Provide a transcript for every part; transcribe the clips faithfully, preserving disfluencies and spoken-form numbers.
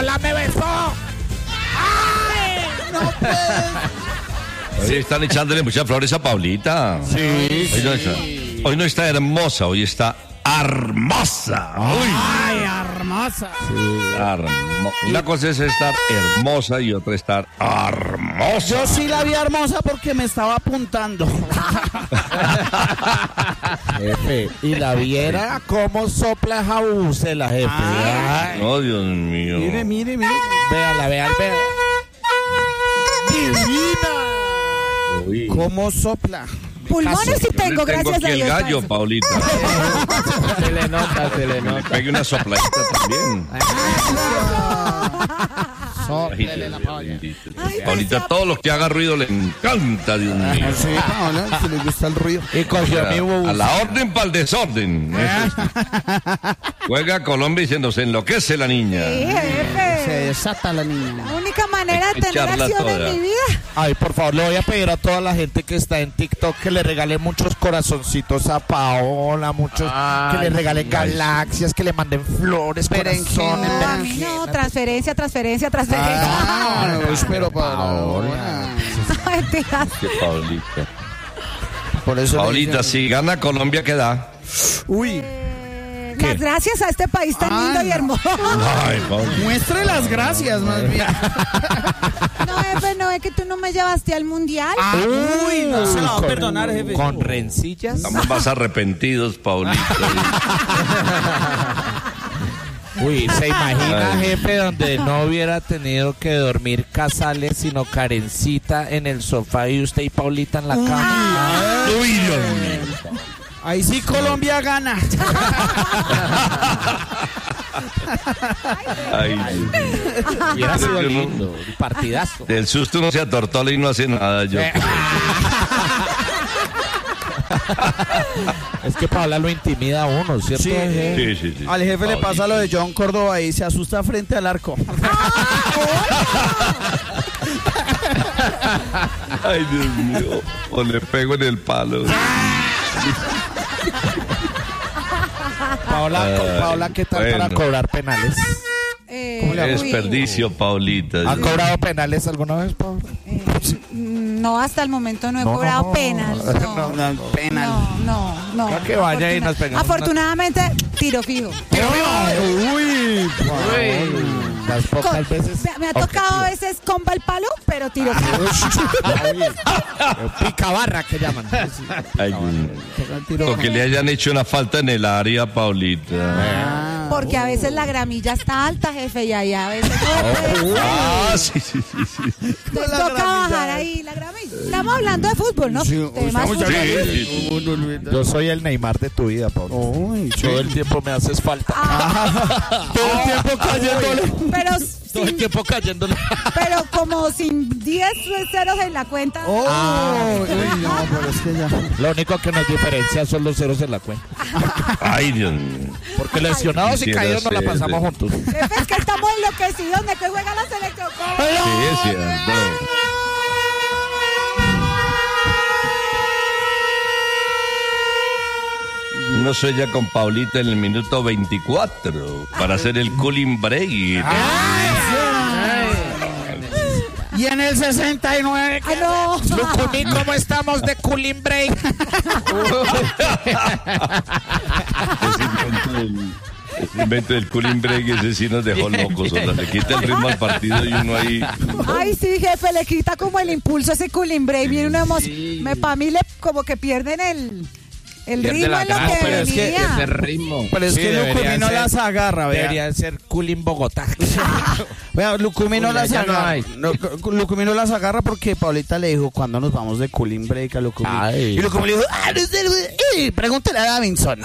Paola me besó. ¡Ay! No puedes. Hoy están echándole muchas flores a Paulita. Sí, Hoy sí. no está, hoy no está hermosa, hoy está hermosa. Ay, hermosa. Armo- Una cosa es estar hermosa y otra estar hermosa. Yo sí la vi hermosa porque me estaba apuntando. Jefe, y la viera cómo sopla esa bucela, jefe. Ay. No, Dios mío. Mire, mire, mire. Véala, véala, véala. Divina. Uy. ¿Cómo sopla? Pulmones sí Yo le tengo, gracias aquí a el Dios. gallo, Paisa. Paulita. Se le nota, se le Me nota. pegue una sopladita también. Sóplele la polla. Bendito. Ay, Paulita, Paisa. todo lo que haga ruido le encanta, Dios mío. Sí, Paola, si le gusta el ruido. Y cogió mi bus. A la orden para el desorden. Eso es. Juega Colombia y se nos enloquece la niña. Sí, Se jefe. desata la niña. La única manera Hay de que tener echarla acción toda. en mi vida. Ay, por favor, le voy a pedir a toda la gente que está en TikTok que le regale muchos corazoncitos a Paola, muchos que le regalen galaxias, que le manden flores, Berenjenas. corazones, No, a mí berenjenas. no, transferencia, transferencia, transferencia. Ah, no, no, espero Paola. para. Mentiras. Qué Paulita. Por eso le Paulita, dicen- si gana Colombia, ¿qué da? Uy, Eh, Las gracias a este país tan lindo Ah, y no. hermoso. Ay, Paulita. muestre las gracias, más bien. No, jefe, no es que tú no me llevaste al mundial. Uy, no se la va a Con- perdonar, jefe. Con rencillas. Estamos más arrepentidos, Paulita. Uy, ¿se imagina, Ay. jefe, donde no hubiera tenido que dormir Casales, sino Karencita en el sofá y usted y Paulita en la cama? Uy, Dios mío. Ahí sí Colombia gana. Ay, Dios mío. Hubiera sido Yo no- lindo, un partidazo. Del susto no se atortola y no hace nada. Yo. Es que Paola lo intimida a uno, ¿cierto? Sí. Sí, sí, sí. Al jefe le Paulita. pasa lo de John Córdoba y se asusta frente al arco. Ay, Dios mío. O le pego en el palo. Paola, Ay, Paola, ¿qué tal para bueno. cobrar penales? Eh, ¿Cómo le hago? uy, Desperdicio, Paulita. ¿Ha cobrado penales alguna vez, Paola? eh, no, hasta el momento no he No, cobrado no, penas. No, no, Una penal. no. no, Creo que vaya y nos pegamos una- Afortunadamente, tiro fijo. Uy, Las Co- pocas veces. me, me ha tocado a veces comba el palo, pero tiro fijo. Picabarra que llaman. Ay, Dios mío. O que le hayan hecho una falta en el área, Paulita. Porque a veces la gramilla está alta, jefe, y ahí a veces no se puede. Ah, sí, sí, sí, sí. Nos la toca gramilla. bajar ahí la gramilla. Estamos hablando de fútbol, ¿no? Sí, Temas estamos fútbol. hablando Sí, sí, sí. Yo soy el Neymar de tu vida, Paola. Uy, Todo el tiempo me haces falta. todo el tiempo cayéndole. Pero, Todo el sin- tiempo cayéndole. pero como sin diez ceros en la cuenta. Oh, Ah. uy, no, pero es que ya. Lo único que nos diferencia son los ceros en la cuenta. Ay, Dios mío. Porque lesionados y Quisiera caídos nos la ser pasamos de- juntos. Jefe, es que estamos enloquecidos de que juega la selección. Sí, es cierto. Uno sueña con Paulita en el minuto veinticuatro para hacer el cooling break. Y en el sesenta y nueve. ¡Ah, no! Lucumí, ¿cómo estamos de cooling break? Ese invento del, ese invento del cooling break, ese sí nos dejó locos. O sea, le quita el ritmo al partido y uno ahí. Ay, sí, jefe, le quita como el impulso a ese cooling break. Viene una emoción. Me, para mí, le, como que pierden el, el ritmo en lo que pero es que venía. ese ritmo. Pero es Sí, que debería Lucumí no ser- las agarra, vea. Debería ser cooling Bogotá. Vea, Lucumí no Uy, las allá no agarra. hay. No, Lucumí no las agarra porque Paulita le dijo, ¿cuándo nos vamos de cooling break a Lucumí? Ay. Y Lucumí le dijo, ah, no sé, eh, pregúntale a Davinson.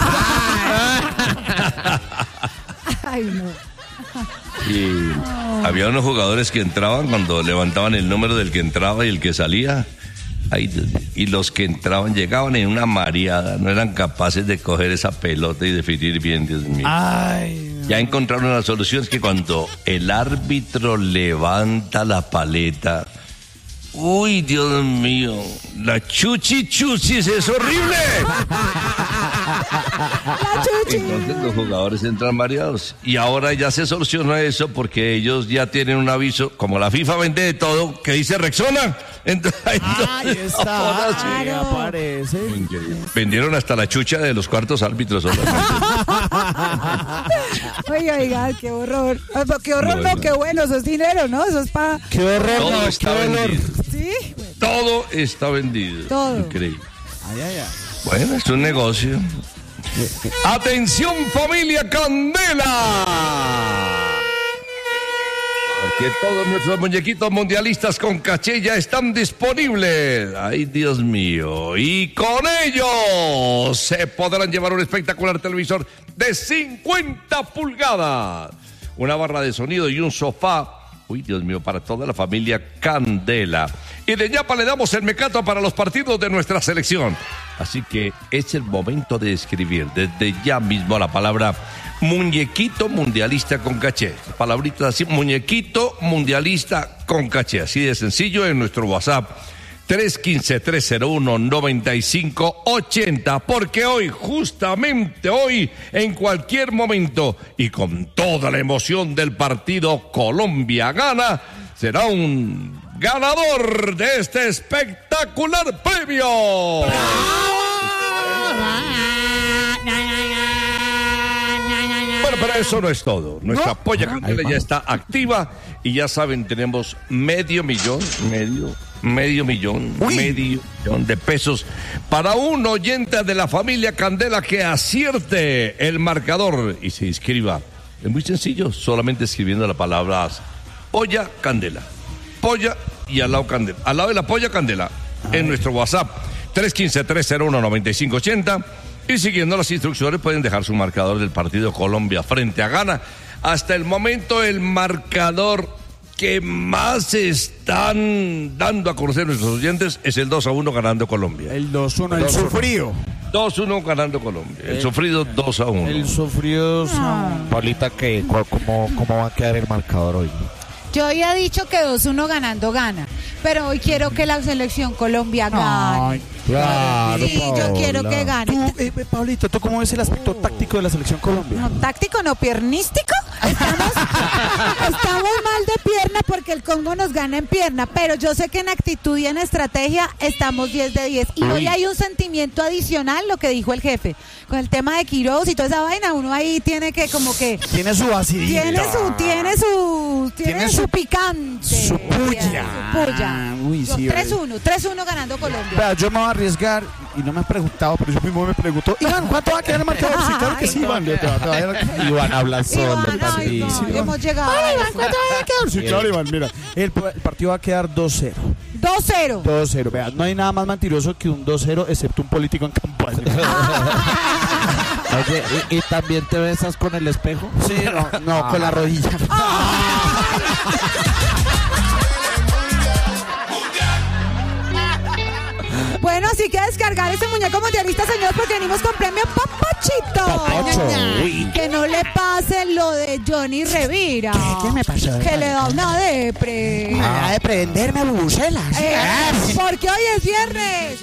Ay, no. Y había unos jugadores que entraban cuando levantaban el número del que entraba y el que salía. Ay, Dios mío. Y los que entraban llegaban en una mareada, no eran capaces de coger esa pelota y definir bien, Dios mío. Ay, Ya encontraron la solución, es que cuando el árbitro levanta la paleta, Uy, Dios mío, la chuchi chuchis es horrible. La chuchi. Entonces los jugadores entran mareados. Y ahora ya se solucionó eso porque ellos ya tienen un aviso, como la FIFA vende de todo, que dice Rexona. Entonces, ahí Ahí está. ahora sí. Ahí aparece. Vendieron hasta la chucha de los cuartos árbitros. Oiga, oiga, qué horror. Ah, pero qué horror, Bueno. no, qué bueno, eso es dinero, ¿no? Eso es para... Qué horror, Todo no, qué está dolor. vendido. ¿Sí? Todo está vendido. Todo. Increíble. Ay, ay, ay. Bueno, es un negocio. ¡Atención, familia Candela! Porque todos nuestros muñequitos mundialistas con caché ya están disponibles. ¡Ay, Dios mío! Y con ellos se podrán llevar un espectacular televisor de cincuenta pulgadas, una barra de sonido y un sofá. Uy, Dios mío, para toda la familia Candela. Y de Ñapa le damos el mecato para los partidos de nuestra selección. Así que es el momento de escribir desde ya mismo la palabra muñequito mundialista con caché. Palabritas así, muñequito mundialista con caché. Así de sencillo en nuestro WhatsApp. tres uno cinco, tres cero uno, nueve cinco ocho cero, porque hoy, justamente hoy, en cualquier momento y con toda la emoción del partido Colombia gana, será un ganador de este espectacular premio. Bueno, pero eso no es todo. Nuestra polla Candela ya está activa y ya saben, tenemos medio millón, medio, medio millón, medio millón de pesos para un oyente de la familia Candela que acierte el marcador y se inscriba. Es muy sencillo, solamente escribiendo las palabras polla Candela, polla y al lado Candela, al lado de la polla Candela, en nuestro WhatsApp tres uno cinco, tres cero uno, nueve cinco ocho cero. Y siguiendo las instrucciones pueden dejar su marcador del partido Colombia frente a Ghana. Hasta el momento el marcador que más están dando a conocer nuestros oyentes es el dos a uno ganando Colombia. El dos uno, el sufrido. dos uno ganando Colombia. El, el sufrido dos a uno. El sufrido dos a uno. Paulita, ¿qué? ¿Cómo, ¿Cómo va a quedar el marcador hoy? Yo había dicho que dos uno ganando gana, pero hoy quiero que la selección Colombia gane. Ay, claro, Sí, yo Paola. quiero que gane. Tú, eh, eh, Pablito, ¿tú cómo ves el aspecto táctico de la selección Colombia? No, táctico, no piernístico. Estamos, estamos mal de pierna porque el Congo nos gana en pierna, pero yo sé que en actitud y en estrategia estamos diez de diez. Y hoy hay un sentimiento adicional, lo que dijo el jefe, con el tema de Quirós y toda esa vaina, uno ahí tiene que como que... Tiene su vacilita. Tiene su, tiene su, tiene, Tiene su, su- picante. su puya. Su puya. Uy, sí, tres uno, tres uno ganando Colombia. Vea, yo me voy a arriesgar y no me han preguntado, pero yo mismo me pregunto, Iván, ¿cuánto va a quedar el marcador? Sí, claro que sí, Iván. Te va- te va a- Iván habla solo. Iván, el ay, partido. no, ya hemos llegado. Ay, a Iván, eso. ¿cuánto va a quedar? Sí, claro, Iván, mira. El, el partido va a quedar dos cero. dos cero. dos cero, vea, no hay nada más mentiroso que un dos cero, excepto un político en campaña. Oye, ¿y, y también te besas con el espejo? Sí, no, no, con la rodilla. Bueno, así que descargar ese muñeco mundialista, señor, porque venimos con premio Papachito. Papacho, uy. Que no le pase lo de Johnny Revira. ¿Qué? ¿Qué me pasó? Que le da una depre. Ah, de prenderme a bubucelas. Eh, porque hoy es viernes.